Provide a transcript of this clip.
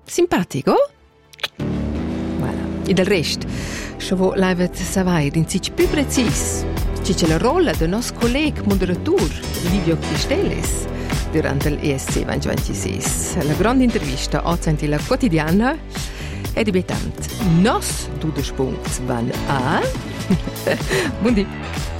Simpatico? Voilà. E del resto, Chavo laivet savai din cic più precis. C'è la rolla del nostro collega moderator, Livio Cristeles, durante l'ESC 2026. La grande intervista a la quotidiana è debutant. Nos dudespunkts van a... Buondì.